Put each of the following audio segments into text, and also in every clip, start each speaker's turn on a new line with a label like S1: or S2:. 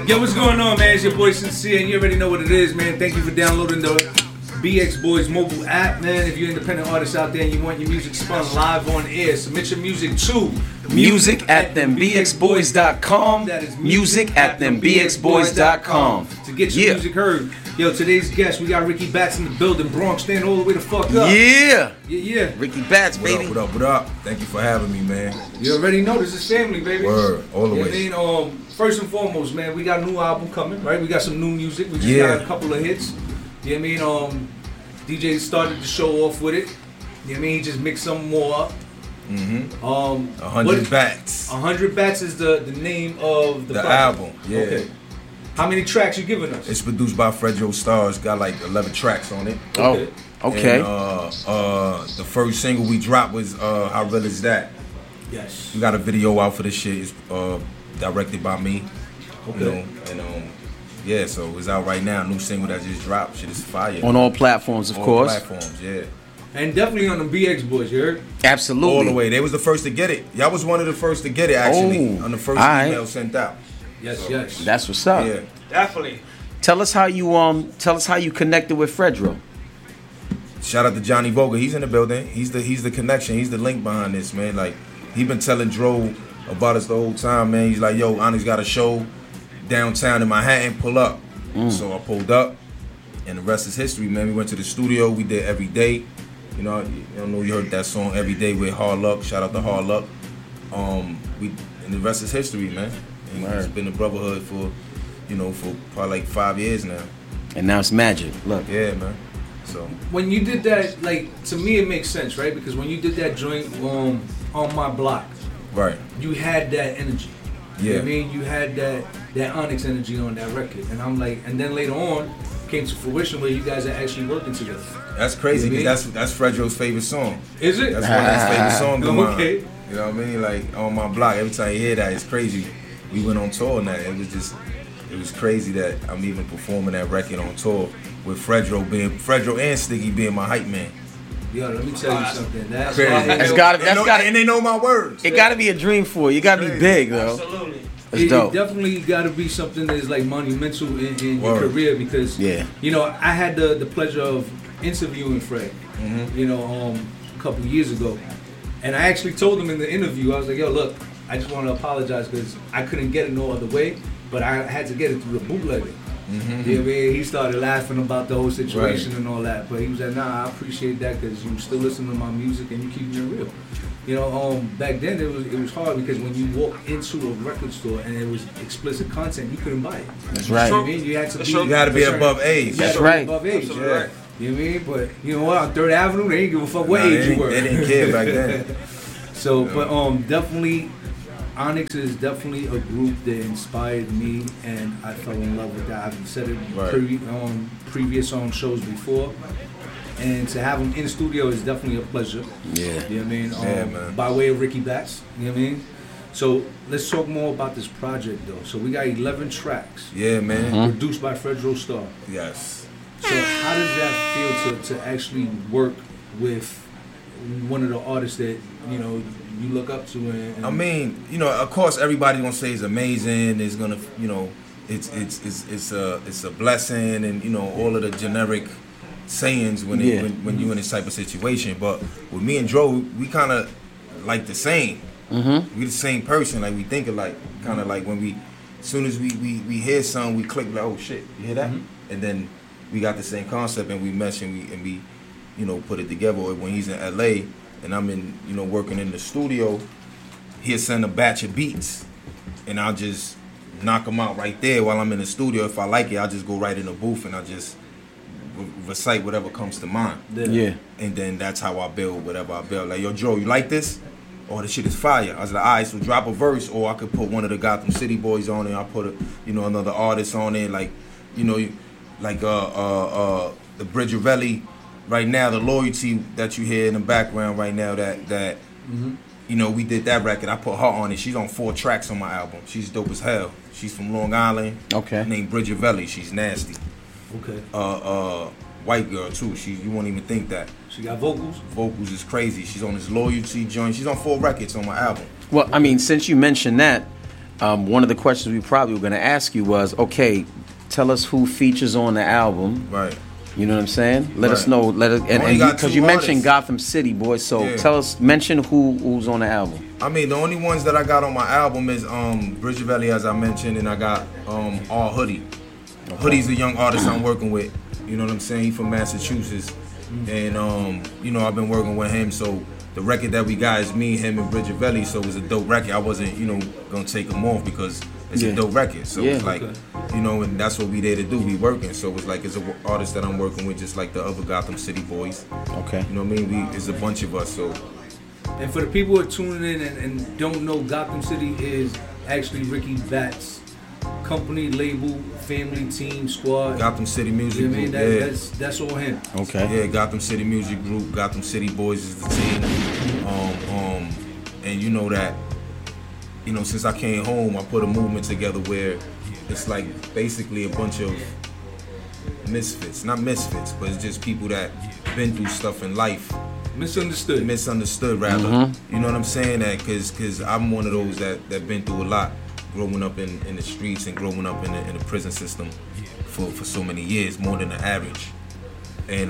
S1: Yo, what's going on, man? It's your boy Sincere, and you already know what it is, man. Thank you for downloading the BX Boys mobile app, man. If you're an independent artist out there and you want your music spun live on air, submit your music to
S2: music@thembxboys.com.
S1: That is
S2: music@thembxboys.com.
S1: to get your music heard. Yo, today's guest, we got Ricky Bats in the building, Bronx, stand all the way the fuck up.
S2: Yeah.
S1: Yeah.
S2: Ricky Bats, baby.
S3: What up? Thank you for having me, man.
S1: You already know this is family, baby.
S3: Word, all the way.
S1: I mean, first and foremost, man, we got a new album coming, right? We got some new music. We just got a couple of hits. You know what I mean? DJ started the show off with it. You know what I mean? He just mixed some more up.
S3: 100 Bats.
S1: 100 Bats is the name of the
S3: album. Yeah.
S1: Okay. How many tracks you giving us?
S3: It's produced by Fredro Starr. It's got like 11 tracks on it.
S2: Oh, okay.
S3: And, the first single we dropped was How Real Is That?
S1: Yes.
S3: We got a video out for this shit. It's directed by me.
S1: Okay.
S3: You know, and yeah, so it's out right now. New single that just dropped. Shit is fire.
S2: On all platforms, of
S3: all
S2: course.
S3: platforms, yeah.
S1: And definitely on the BX Boys, you heard?
S2: Absolutely.
S3: All the way. They was the first to get it. Y'all was one of the first to get it, actually.
S2: Oh,
S3: on the first
S2: all
S3: email
S2: right.
S3: sent out.
S1: Yes,
S3: So,
S1: yes.
S2: That's what's up.
S3: Yeah.
S1: Definitely.
S2: Tell us how you connected with Fredro.
S3: Shout out to Johnny Vogel. He's in the building. He's the connection. He's the link behind this, man. Like, he been telling Dro about us the whole time, man. He's like, yo, Onyx got a show downtown in Manhattan. Pull up. So I pulled up, and the rest is history, man. We went to the studio. We did Every Day. You know you heard that song Every Day with Hard Luck. Shout out to Hard Luck. And the rest is history, man. And it's been a brotherhood for probably like 5 years now.
S2: And now it's magic. Look.
S3: Yeah, man. So
S1: When you did that, like, to me it makes sense, right? Because when you did that joint on my block,
S3: right.
S1: you had that energy. You know
S3: Yeah.
S1: what I mean? You had that Onyx energy on that record. And I'm like, and then later on came to fruition where you guys are actually working together.
S3: That's crazy,
S1: You know
S3: because that's Fredro's favorite song.
S1: Is it?
S3: That's one of his favorite songs of mine.
S1: Okay.
S3: You know what I mean? Like, on my block, every time you hear that, it's crazy. We went on tour now. It was crazy that I'm even performing that record on tour with Fredro and Sticky being my hype man.
S1: Yo, let me tell you something. That's
S3: Crazy. And they know my words.
S2: It got to be a dream for you. You got to be big, though.
S1: Absolutely.
S2: That's dope.
S1: It definitely got to be something that's like monumental in your
S3: Word.
S1: career because,
S2: Yeah.
S1: I had the pleasure of interviewing Fred, a couple of years ago. And I actually told him in the interview, I was like, yo, look, I just want to apologize because I couldn't get it no other way, but I had to get it through the bootlegger. You know what I mean? He started laughing about the whole situation and all that, but he was like, nah, I appreciate that because you still listen to my music and you keep it real. Back then it was hard because when you walked into a record store and it was explicit content, you couldn't buy it.
S2: That's right.
S1: You know what I mean? You had to
S3: You gotta be above age.
S2: That's right.
S1: Above age.
S3: Yeah.
S1: You know what I mean? But you know what? On 3rd Avenue, they didn't give a fuck what
S3: Nah,
S1: age you were.
S3: They didn't care back then.
S1: So, but definitely, Onyx is definitely a group that inspired me, and I fell in love with that. I've said it previous on shows before, and to have them in the studio is definitely a pleasure.
S2: Yeah.
S1: You know what I mean?
S3: Man.
S1: By way of Ricky Bats, you know what I mean? So let's talk more about this project, though. So we got 11 tracks.
S3: Yeah, man.
S1: Produced by Fredro Starr.
S3: Yes.
S1: So how does that feel to actually work with one of the artists that you look up to? And
S3: I mean, of course, everybody gonna say it's amazing. It's gonna, it's a blessing, and all of the generic sayings when you in this type of situation. But with me and Dro, we kind of like the same. We the same person. Like we think alike. Kind of like when as soon as we hear something, we click like, oh shit, you hear that? And then we got the same concept and we mesh and we put it together. Or when he's in LA and I'm in working in the studio, he'll send a batch of beats and I'll just knock them out right there while I'm in the studio. If I like it, I'll just go right in the booth and I'll just recite whatever comes to mind.
S2: Yeah.
S3: And then that's how I build whatever I build. Like, yo, Joe, you like this? Oh, this shit is fire. I was like, all right, so drop a verse, or I could put one of the Gotham City boys on it. I'll put another artist on it, like, the Bridge Ravelli right now, the Loyalty that you hear in the background right now, that we did that record. I put her on it. She's on 4 tracks on my album. She's dope as hell. She's from Long Island.
S2: Okay.
S3: Named Bridge Ravelli. She's nasty.
S1: Okay.
S3: White girl too. You won't even think that.
S1: She got vocals.
S3: Vocals is crazy. She's on this Loyalty joint. She's on 4 records on my album.
S2: Well, I mean, since you mentioned that, one of the questions we probably were going to ask you was, okay, tell us who features on the album.
S3: Right.
S2: You know what I'm saying? Let us know. Because you mentioned Gotham City, boy. So tell us, mention who's on the album.
S3: I mean, the only ones that I got on my album is Bridgevelli, as I mentioned, and I got R. Hoodie. Okay. Hoodie's a young artist I'm working with. You know what I'm saying? He's from Massachusetts, and you know, I've been working with him. So the record that we got is me, him, and Bridgevelli. So it was a dope record. I wasn't, you know, gonna take him off because it's a dope record. So it's like, you know, and that's what we there to do. We working. So it's like it's an artist that I'm working with, just like the other Gotham City boys.
S2: Okay.
S3: You know what I mean? It's a bunch of us. So.
S1: And for the people who are tuning in and don't know, Gotham City is actually Ricky Batts' company, label, family, team, squad.
S3: Gotham City Music Group.
S1: You know what I mean? That's all him.
S2: Okay.
S3: Yeah, Gotham City Music Group, Gotham City Boys is the team. And you know that, you know, since I came home, I put a movement together where it's like basically a bunch of misfits. Not misfits, but it's just people that been through stuff in life. Misunderstood, rather. You know what I'm saying? That because I'm one of those that been through a lot, growing up in the streets and growing up in the prison system for so many years, more than the average. And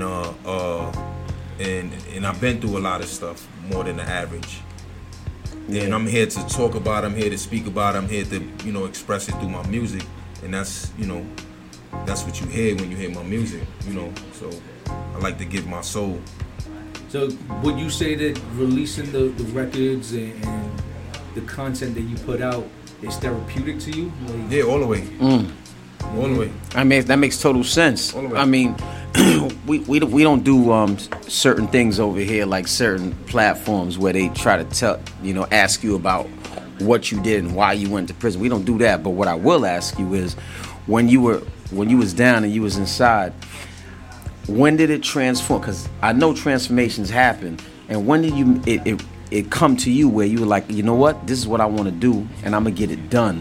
S3: I've been through a lot of stuff, more than the average. Yeah. And I'm here to talk about it, I'm here to speak about it, I'm here to, you know, express it through my music. And that's, you know, that's what you hear when you hear my music, you know. So I like to give my soul.
S1: So would you say that releasing the records and the content that you put out is therapeutic to you? Like,
S3: yeah, all the way. All the way.
S2: I mean, that makes total sense.
S3: All the way.
S2: I mean, we don't do certain things over here, like certain platforms where they try to ask you about what you did and why you went to prison. We don't do that. But what I will ask you is, when you was down and you was inside, when did it transform? Because I know transformations happen. And when did it come to you where you were like, you know what, this is what I want to do, and I'm gonna get it done.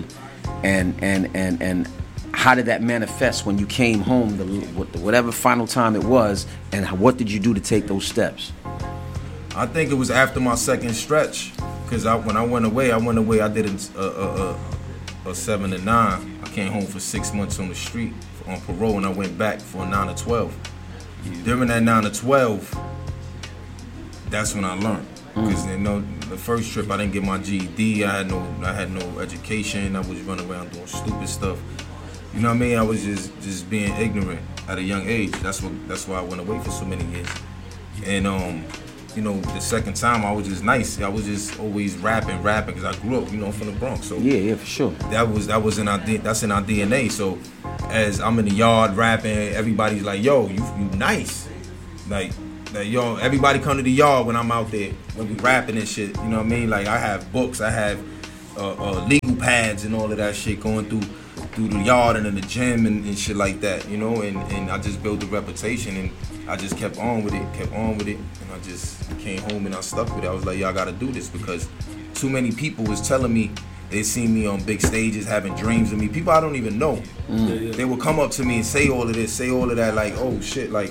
S2: And how did that manifest when you came home, whatever final time it was, and what did you do to take those steps?
S3: I think it was after my second stretch, because when I went away, I did a 7 to 9. I came home for 6 months on the street on parole, and I went back for a 9 to 12. During that 9 to 12, that's when I learned. Because the first trip I didn't get my GED. I had no education. I was running around doing stupid stuff. You know what I mean? I was just being ignorant at a young age. That's why I went away for so many years. And the second time I was just nice. I was just always rapping because I grew up, from the Bronx. So
S2: yeah, for sure.
S3: That's in our DNA. So as I'm in the yard rapping, everybody's like, "Yo, you nice." Like yo, everybody come to the yard when I'm out there when we rapping and shit. You know what I mean? Like I have books, I have legal pads and all of that shit going through the yard and in the gym and shit like that, and I just built a reputation and I just kept on with it, and I just came home and I stuck with it. I was like, y'all gotta do this, because too many people was telling me they seen me on big stages, having dreams of me. People I don't even know. They would come up to me and say all of this, say all of that, like, oh shit, like,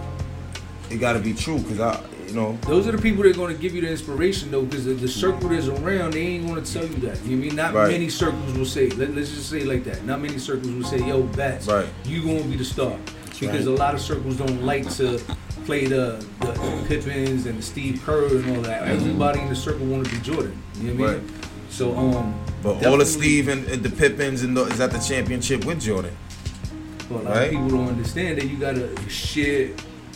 S3: it gotta be true, because
S1: Those are the people that are going to give you the inspiration, though, because the circle that's around, they ain't going to tell you that. You know what I mean? Not many circles will say, let's just say it like that. Not many circles will say, yo, Bats, you going to be the star. Because a lot of circles don't like to play the Pippins and the Steve Kerr and all that. Everybody in the circle want to be Jordan. You know what I mean? So,
S3: but all the Steve and the Pippins is at the championship with Jordan.
S1: Well, a lot of people don't understand that you got to share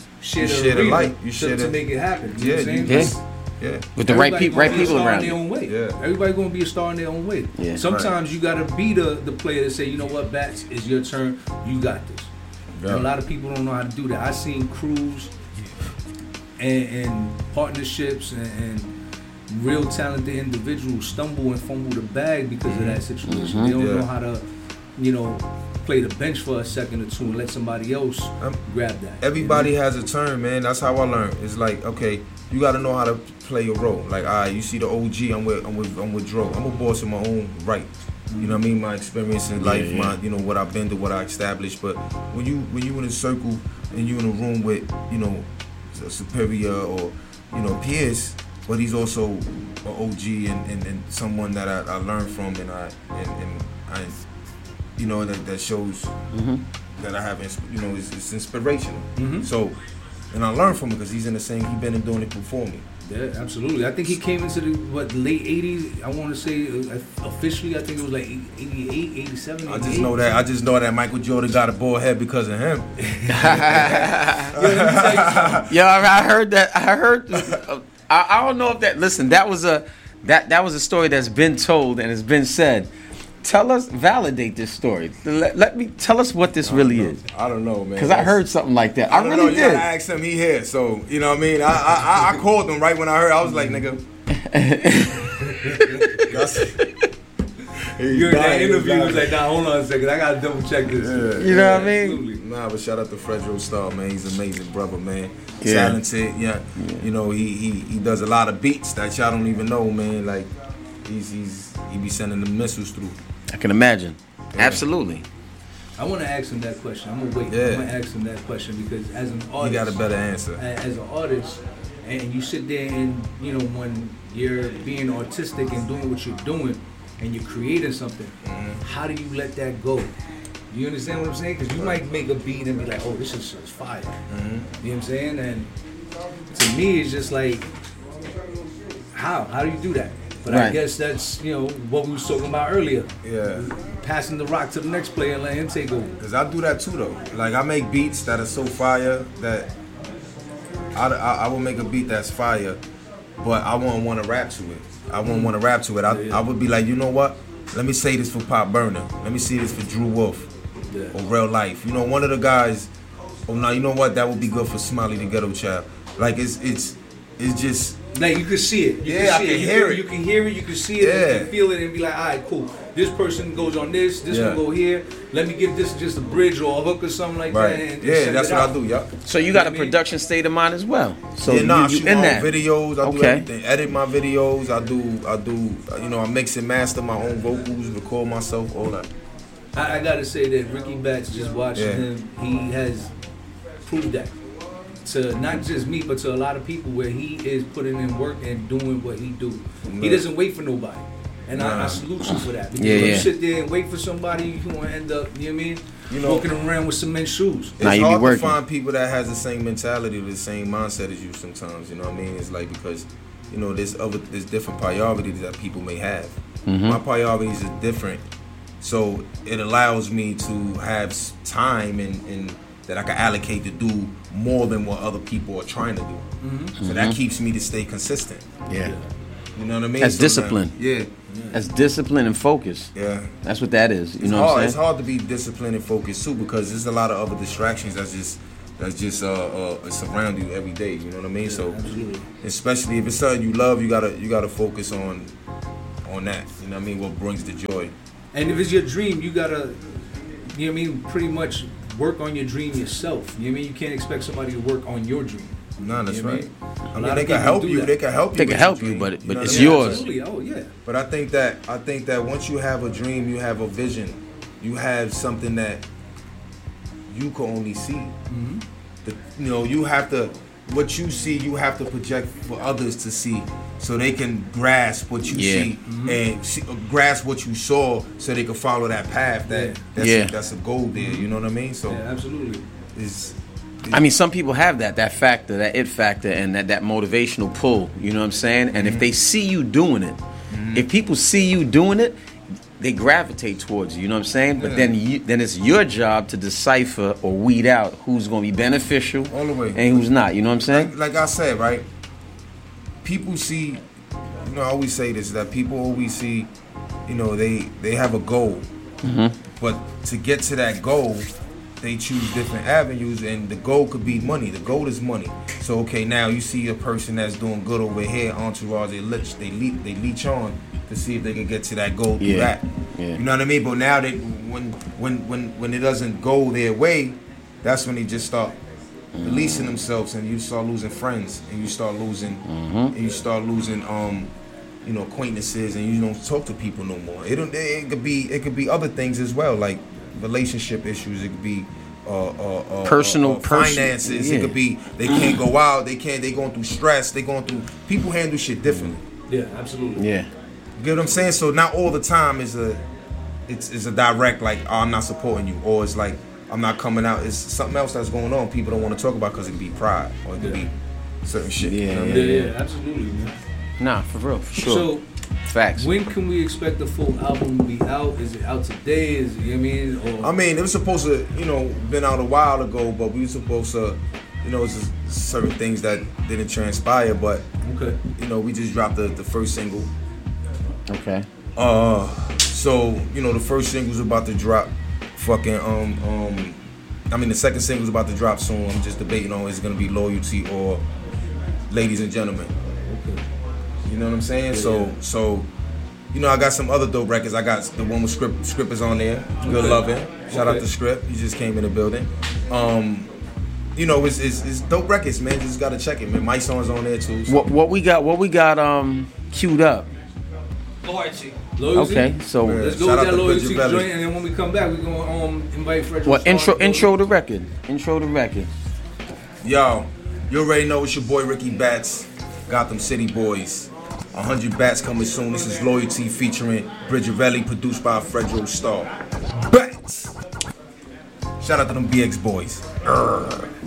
S3: the light.
S1: To make it happen. You know what I'm saying?
S3: Yeah.
S2: With the right people around
S1: their own way. Yeah. Everybody gonna be a star in their own way. Yeah. Sometimes you gotta be the player that say, you know what, Bats, it's your turn. You got this. Yeah. And a lot of people don't know how to do that. I seen crews and partnerships and real talented individuals stumble and fumble the bag because of that situation. They don't know how to, play the bench for a second or two and let somebody else grab that.
S3: Everybody has a turn, man. That's how I learned. It's like, okay, you got to know how to play a role. Like, you see the OG, I'm with Dro. I'm a boss in my own right. You know what I mean? My experience in life, my what I've been to, what I established. But when you in a circle and you in a room with a superior or peers, but he's also an OG and someone that I learned from, and I you know, that shows that I have, you know, it's inspirational. So, and I learned from him because he's been doing it before me.
S1: Yeah, absolutely. I think he came into the late 80s. I want to say officially, I think it was like 88, 87. 88.
S3: I just know that Michael Jordan got a bald head because of him.
S2: Yo, I heard that. I don't know if that. Listen, that was a story that's been told and has been said. Validate this story. Let me tell us what this really is.
S3: I don't know, man.
S2: Because I heard something like that. I really
S3: know.
S2: did.
S3: You gotta ask him. He here, so you know what I mean. I called him right when I heard. I was like, nigga.
S1: You heard that interview? He was like, nah, hold on a second. I gotta double check this.
S3: Yeah.
S2: You know what I mean?
S1: Absolutely.
S3: Nah, but shout out to Fredro Starr, man. He's an amazing brother, man.
S2: Yeah.
S3: Talented, yeah. You know, he does a lot of beats that y'all don't even know, man. Like he be sending the missiles through.
S2: I can imagine. Yeah. Absolutely.
S1: I want to ask him that question. I'm gonna wait.
S3: Yeah.
S1: I'm gonna ask him that question because as an artist,
S3: you got a better answer.
S1: As an artist, and you sit there and you know when you're being artistic and doing what you're doing, and you're creating something, how do you let that go? You understand what I'm saying? Because you might make a beat and be like, oh, this is fire. You know what I'm saying? And to me, it's just like, how do you do that? But right. I guess that's, you know, what we was talking about earlier.
S3: Yeah.
S1: Passing the rock to the next player and let him take over.
S3: Because I do that too, though. Like, I make beats that are so fire that I will make a beat that's fire, but I won't want to rap to it. I would be like, you know what? Let me say this for Pop Burner. Let me say this for Drew Wolf. Yeah. Or Real Life. You know, one of the guys, oh, now, you know what? That would be good for Smiley the Ghetto Child. Like, it's just...
S1: Like, you can see it.
S3: I can hear it.
S1: You can hear it, you can see it, you can feel it, and be like, all right, cool. This person goes on this one go here. Let me give this just a bridge or a hook or something like that. And
S3: that's what I do, yeah.
S2: So you got a production state of mind as well. So
S3: I shoot my own videos. I do everything. Edit my videos. I do. You know, I mix and master my own vocals, record myself, all that.
S1: I gotta say that Ricky Batts, just watching him, he has proved that. To not just me, but to a lot of people, where he is putting in work and doing what he do. He doesn't wait for nobody. And I salute you for that. Because when you sit there and wait for somebody, you want to end up, you know what I mean? You know, walking around with cement shoes.
S3: It's hard to find people that has the same mentality, the same mindset as you sometimes, you know what I mean? It's like, because, you know, there's different priorities that people may have. My priorities are different. So it allows me to have time and that I can allocate to do more than what other people are trying to do. So that keeps me to stay consistent.
S2: Yeah.
S3: You know what I mean?
S2: That's discipline.
S3: Yeah.
S2: That's discipline and focus.
S3: Yeah.
S2: That's what that is. You know what I'm saying?
S3: It's hard to be disciplined and focused too, because there's a lot of other distractions that's just surround you every day. You know what I mean? So
S1: absolutely.
S3: Especially if it's something you love, you gotta focus on that. You know what I mean? What brings the joy. And
S1: if it's your dream, you gotta, you know what I mean, pretty much work on your dream yourself. You know what I mean? You can't expect somebody to work on your dream.
S3: No, that's right. I mean, they can help you. They can help you.
S2: They can help you, but it's yours.
S1: Absolutely. Oh yeah.
S3: But I think that once you have a dream, you have a vision, you have something that you can only see. You know, you have to. What you see, you have to project for others to see, so they can grasp what you see and grasp what you saw, so they can follow that path. That's a goal there. You know what I mean? So
S1: absolutely.
S2: I mean, some people have that factor, that it factor, and that motivational pull. You know what I'm saying? And if they see you doing it, if people see you doing it, they gravitate towards you. You know what I'm saying? But then it's your job to decipher or weed out who's going to be beneficial
S3: all the way
S2: and who's not. You know what I'm saying?
S3: Like I said, right? People see. You know, I always say this, that people always see. You know, they have a goal, but to get to that goal, they choose different avenues, and the goal could be money. The goal is money. So okay, now you see a person that's doing good over here, entourage, they leech on to see if they can get to that goal through that. Yeah. You know what I mean? But now when it doesn't go their way, that's when they just start releasing themselves, and you start losing friends, and you start losing you know, acquaintances, and you don't talk to people no more. It could be other things as well, like relationship issues. It could be
S2: personal
S3: finances.
S2: Yeah.
S3: It could be they can't go out. They going through stress. They going through. People handle shit differently.
S1: Yeah, absolutely.
S2: Yeah.
S3: You get what I'm saying? So not all the time is a direct like, oh, I'm not supporting you, or it's like I'm not coming out. It's something else that's going on. People don't want to talk about because it could be pride or it could be certain shit.
S2: Yeah,
S3: you know what I mean?
S1: Yeah, absolutely, man.
S2: Nah, for real, for sure.
S1: So,
S2: facts.
S1: when can we expect the full album to be out? Is it out today? Is it, you know what I mean? Or,
S3: I mean, it was supposed to, been out a while ago, but we were supposed to, it's just certain things that didn't transpire. But
S1: okay,
S3: we just dropped the first single.
S2: Okay.
S3: So the first single's about to drop. Fucking the second single's about to drop soon. I'm just debating on it's gonna be Loyalty or Ladies and Gentlemen.
S1: okay.
S3: You know what I'm saying?
S1: Yeah.
S3: So I got some other dope records. I got the one with Script is on there. Good
S1: Okay.
S3: Lovin'. Shout out
S1: Okay.
S3: to Script. He just came in the building. It's dope records, man. Just gotta check it, man. My song's on there too. So.
S2: What we got queued up?
S1: Loyalty.
S2: Okay, so
S3: Yeah.
S1: Let's go
S3: Shout
S1: with
S3: out
S1: that
S3: to
S1: Loyalty
S3: Bridget Belly.
S1: joint, and then when we come back, we're gonna invite Frederick.
S2: what
S1: Starr.
S2: intro the record. Intro the record.
S3: Yo, you already know it's your boy Ricky Bats, Gotham City Boys. 100 Bats coming soon. This is Loyalty featuring Bridget Belly, produced by Frederick Starr. Bats! Shout out to them BX boys.